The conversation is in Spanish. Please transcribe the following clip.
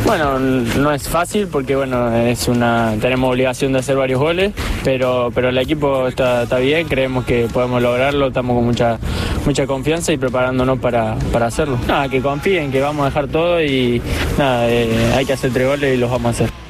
Bueno, no es fácil porque tenemos obligación de hacer varios goles, pero el equipo está bien, creemos que podemos lograrlo, estamos con mucha confianza y preparándonos para hacerlo. Nada, que confíen, que vamos a dejar todo y nada, hay que hacer 3 goles y los vamos a hacer.